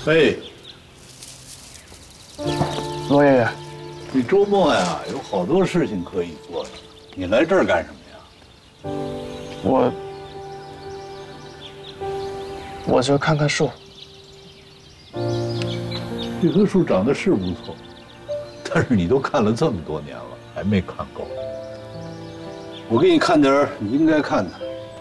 哎， 罗爷爷， 你周末呀有好多事情可以做的，你来这儿干什么呀？ 我就看看树。 这棵树长得是不错，但是你都看了这么多年了，还没看够。我给你看点你应该看的。